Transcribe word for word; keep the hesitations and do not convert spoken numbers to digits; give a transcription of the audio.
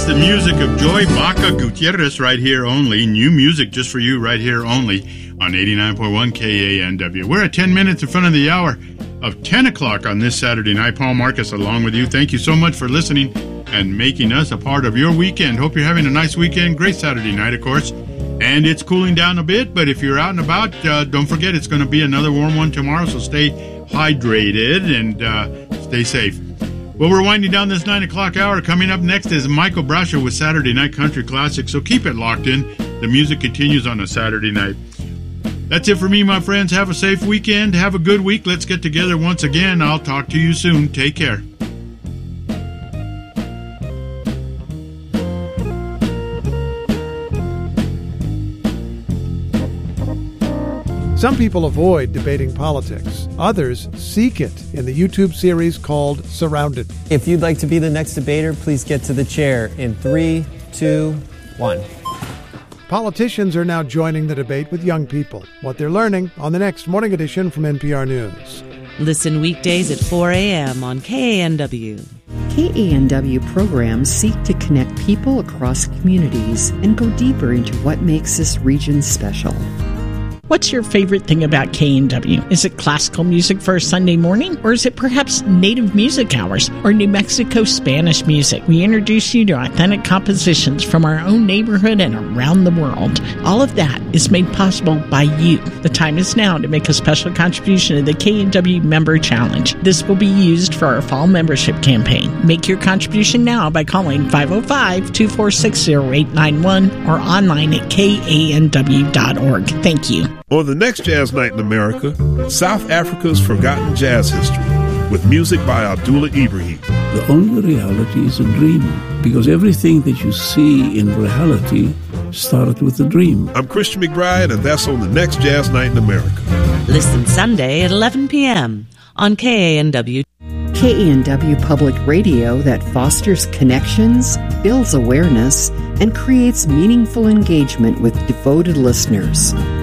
That's the music of Joy Baca Gutierrez right here only. New music just for you right here only on eighty-nine point one K A N W. We're at ten minutes in front of the hour of ten o'clock on this Saturday night. Paul Marcus along with you. Thank you so much for listening and making us a part of your weekend. Hope you're having a nice weekend. Great Saturday night, of course. And it's cooling down a bit, but if you're out and about, uh, don't forget it's going to be another warm one tomorrow, so stay hydrated and uh, stay safe. Well, we're winding down this nine o'clock hour. Coming up next is Michael Brasher with Saturday Night Country Classics, so keep it locked in. The music continues on a Saturday night. That's it for me, my friends. Have a safe weekend. Have a good week. Let's get together once again. I'll talk to you soon. Take care. Some people avoid debating politics. Others seek it in the YouTube series called Surrounded. If you'd like to be the next debater, please get to the chair in three, two, one. Politicians are now joining the debate with young people. What they're learning on the next Morning Edition from N P R News. Listen weekdays at four a.m. on K A N W. K A N W programs seek to connect people across communities and go deeper into what makes this region special. What's your favorite thing about K A N W? Is it classical music for a Sunday morning? Or is it perhaps native music hours or New Mexico Spanish music? We introduce you to authentic compositions from our own neighborhood and around the world. All of that is made possible by you. The time is now to make a special contribution to the K A N W Member Challenge. This will be used for our fall membership campaign. Make your contribution now by calling five oh five, two four six, oh eight nine one or online at K A N W dot org. Thank you. On the next Jazz Night in America, South Africa's forgotten jazz history with music by Abdullah Ibrahim. The only reality is a dream, because everything that you see in reality started with a dream. I'm Christian McBride, and that's on the next Jazz Night in America. Listen Sunday at eleven p.m. on K A N W. K A N W Public Radio that fosters connections, builds awareness, and creates meaningful engagement with devoted listeners.